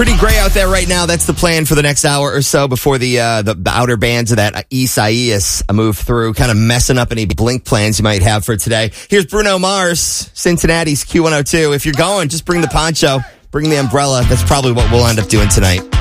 Pretty gray out there right now. That's the plan for the next hour or so before the outer bands of that Isaias move through, kind of messing up any blink plans you might have for today. Here's Bruno Mars, Cincinnati's Q102. If you're going, just bring the poncho, bring the umbrella. That's probably what we'll end up doing tonight.